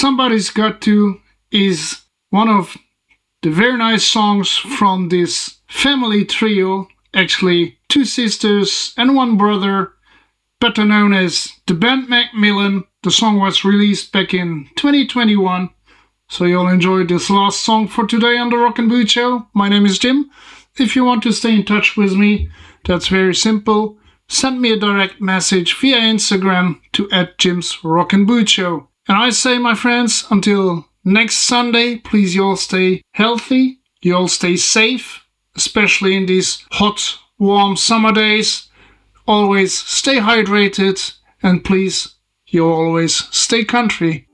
Somebody's Got To is one of the very nice songs from this family trio, actually 2 sisters and 1 brother, better known as the band Macmillan. The song was released back in 2021. So you'll enjoy this last song for today on the Rock and Boot Show. My name is Jim. If you want to stay in touch with me, that's very simple. Send me a direct message via Instagram to @JimsRockandBootShow. And I say, my friends, until next Sunday, please you all stay healthy, you all stay safe, especially in these hot, warm summer days. Always stay hydrated, and please, you always stay country.